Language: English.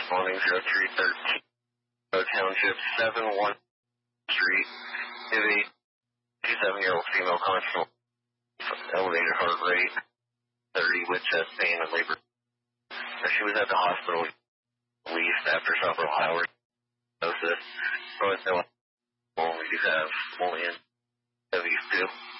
Morning 0313. Township 71 Street. Is a 27-year-old female constable. Elevated heart rate, 30 with chest pain and labor. She was at the hospital at least after several hours. Diagnosis. We do have only in these two.